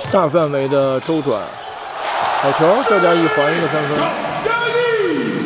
大范围的周转，好球，这叫一环一个3分。